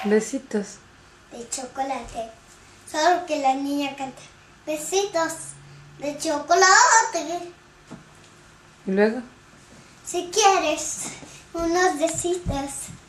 Besitos. De chocolate. Solo que la niña canta besitos de chocolate. ¿Y luego? Si quieres unos besitos.